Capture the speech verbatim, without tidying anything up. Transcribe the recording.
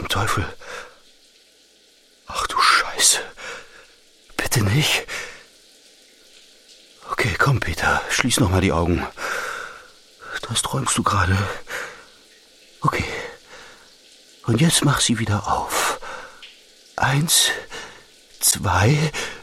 Teufel? Ach du Scheiße. Bitte nicht. Okay, komm, Peter, schließ noch mal die Augen. Das träumst du gerade. Okay. Und jetzt mach sie wieder auf. Eins, zwei,